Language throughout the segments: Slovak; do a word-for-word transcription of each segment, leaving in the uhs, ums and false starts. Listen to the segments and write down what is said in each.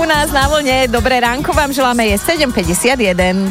nás na vlne. Dobré ránko vám želáme, je sedem päťdesiatjeden.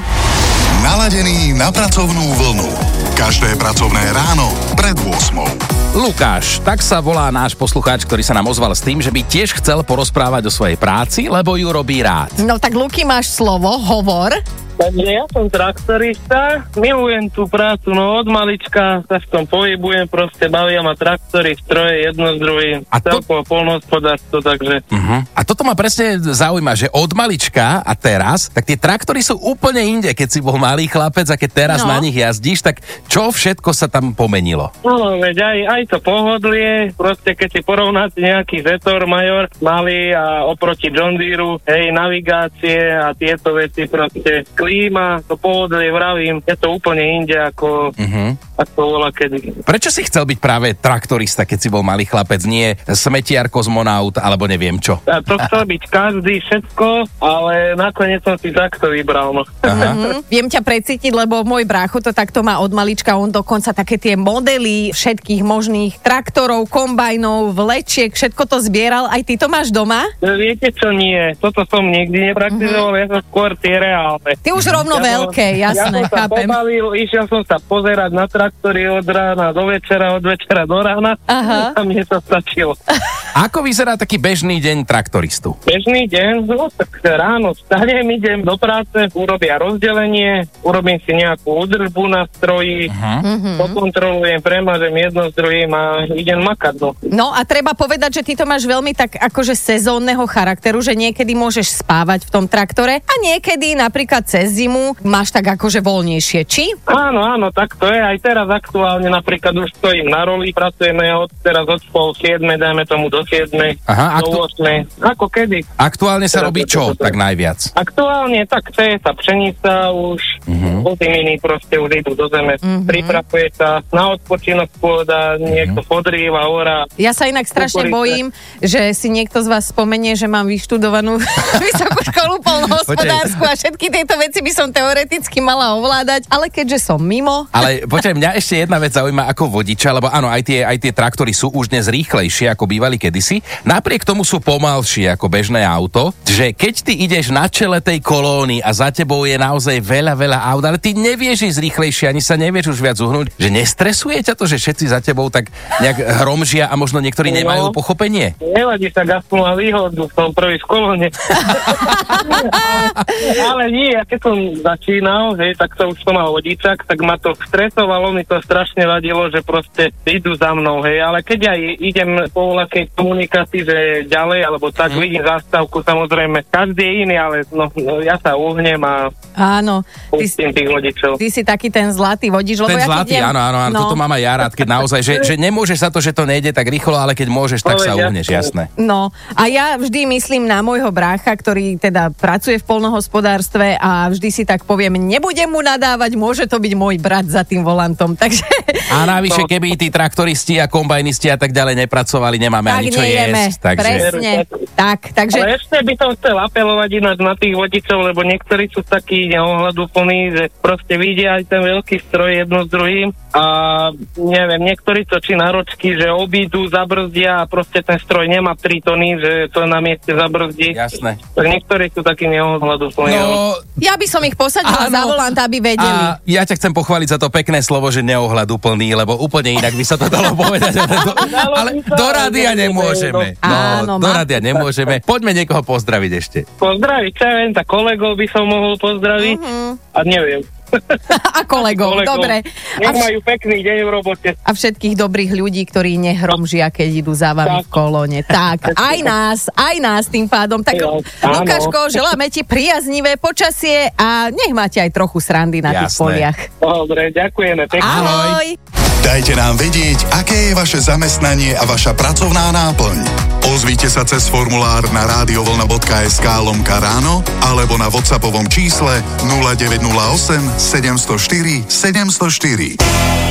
Naladený na pracovnú vlnu. Každé pracovné ráno pred ôsmou. Lukáš, tak sa volá náš poslucháč, ktorý sa nám ozval s tým, že by tiež chcel porozprávať o svojej práci, lebo ju robí rád. No tak Luky, máš slovo, hovor. Takže ja som traktorista, milujem tú prácu, no od malička sa v tom pohybujem, proste bavia ma traktory, stroje, jedno s druhým, A to- celkovo poľnohospodárstvo, takže... Uh-huh. A toto ma presne zaujíma, že od malička a teraz, tak tie traktory sú úplne inde, keď si bol malý chlapec a keď teraz No. na nich jazdíš, tak čo všetko sa tam pomenilo? No, veď aj, aj to pohodlie, proste keď si porovnáte nejaký Zetor Major malý a oproti John Deere, hej, navigácie a tieto veci, proste klíma, to pohodlie, vravím, je to úplne inde ako, Uh-huh. ako bola kedy. Prečo si chcel byť práve traktorista, keď si bol malý chlapec, nie smetiar, kozmonaut alebo neviem čo? A to chcel byť každý, všetko, ale nakoniec som si takto vybral, no. Mhm. Viem ťa precítiť, lebo môj brácho to takto má od malička, on dokonca také tie modely všetkých možných traktorov, kombajnov, vlečiek, všetko to zbieral. Aj ty to máš doma? Viete čo, nie, toto som nikdy nepraktizoval, ja som skôr tie reálne. Ty už rovno Ja som- veľké, jasné, ja som sa chápem. pobavil, išiel som sa pozerať na traktory od rána do večera, od večera do rána. Aha. A mne to stačilo. Ako vyzerá taký bežný deň traktoristu? Bežný deň, no tak ráno vstanem, idem do práce, urobia rozdelenie, urobím si nejakú údržbu na stroji, Uh-huh. pokontrolujem, premažem jedno s druhým a idem makať. No. No a treba povedať, že ty to máš veľmi tak akože sezónneho charakteru, že niekedy môžeš spávať v tom traktore a niekedy napríklad cez zimu máš tak akože voľnejšie, či? Áno, áno, tak to je. Aj teraz aktuálne napríklad už stojím na roli, pracujeme od teraz od pol siedmej, dajme tomu do siedmej, Aha, do aktu- ôsmej. Ako kedy? Aktuálne sa Teraz robí je to čo toto. tak najviac? Aktuálne tak chce sa pšenica už, Mhm. oziminy proste už idú do zeme. Pripravuje sa na odpočinok pôda, niekto podrýva, orá. Ja sa inak strašne Kukurica. bojím, že si niekto z vás spomenie, že mám vyštudovanú vysokú školu poľnohospodársku a všetky tieto veci by som teoreticky mala ovládať, ale keďže som mimo... Ale počkaj, mňa ešte jedna vec zaujíma ako vodiča, lebo áno, aj tie, aj tie traktory sú už dnes rýchlejšie, ako bývali kedysi. Napriek tomu sú pomalšie ako bežné auto, že keď ty ideš na čele tej kolóny a za tebou je naozaj veľa, veľa aut, ale ty nevieš ísť rýchlejšie, ani sa nevieš už viac uhnúť, že nestresuje ťa to, že všetci za tebou tak nejak hromžia a možno niektorí No. nemajú pochopenie? Nevadí sa, aspoň má výhodu v tom prvý v kolóne. ale, ale nie, ja keď som začínal, hej, tak to už som mal vodičak, tak ma to stresovalo, mi to strašne vadilo, že proste idú za mnou, hej, ale keď aj idem po voľakej komunikácii, že ďalej, alebo tak Mhm. vidím zástavku, samozrejme, každý je iný, ale no, no ja sa uhnem a Áno, ty, pustím tých vodičov. ty si taký ten zlatý vodič. Lebo Ten ja keď zlatý, idem- áno, áno, áno, no. toto mám aj ja rád, keď naozaj, že, že nemôžeš za to, že to nejde tak rýchlo, ale keď môžeš, tak sa Povedia. uhneš, jasné. No a ja vždy myslím na môjho brácha, ktorý teda pracuje v poľnohospodárstve a vždy si tak poviem, nebudem mu nadávať, môže to byť môj brat za tým volantom, takže... A navyše, No. keby tí traktoristi a kombajnisti a tak ďalej nepracovali, nemáme tak ani čo nejeme, jesť. Takže... presne, tak, takže... Ale ešte by som chcel apelovať ináč na tých vodičov, lebo niektorí sú takí neohľaduplní, že proste vidia aj ten veľký stroj jedno s druhým a neviem, niektorí točí na ročky, že obídu, zabrzdia a proste ten stroj nemá tri tony, že to na mieste zabrzdí. Jasné. Tak niektorí sú takí neohľaduplní. No, Ja by som ich posadila áno. za volant, aby vedeli. a ja ťa chcem pochváliť za to pekné slovo, že neohľaduplný, lebo úplne inak by sa to dalo povedať. Ale, do, ale do rádia nemôžeme. Áno, No, do má- rádia nemôžeme. Poďme niekoho pozdraviť ešte. Pozdraviť, čo ja viem, tak kolegov by som mohol pozdraviť a neviem. A kolegov, Kolegov. dobre. A, Nech vš- majú pekný deň v robote. a všetkých dobrých ľudí, ktorí nehromžia, keď idú za vami v kolóne. Tak, aj nás, aj nás tým pádom. Tak, Jo, Lukáško, želáme ti priaznivé počasie a nech máte aj trochu srandy na tých Jasné. poliach. Dobre, ďakujeme pekne. Ahoj. Dajte nám vedieť, aké je vaše zamestnanie a vaša pracovná náplň. Ozvite sa cez formulár na radiovlna bodka es ká lomka ráno alebo na WhatsAppovom čísle nula deväť nula osem sedem nula štyri sedem nula štyri.